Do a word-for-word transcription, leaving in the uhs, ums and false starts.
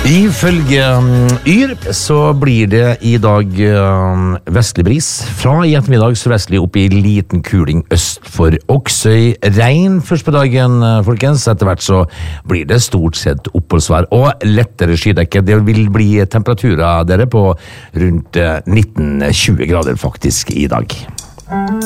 Ifølge Yr så blir det i dag vestlig bris fra i ettermiddag sørvestlig opp i liten kuling øst for Oksøy. Regn først på dagen, folkens. Etter hvert så blir det stort sett oppholdsvær og lettere skydekke. Det vil bli temperaturer dere på rundt nitten tjue grader faktisk i dag.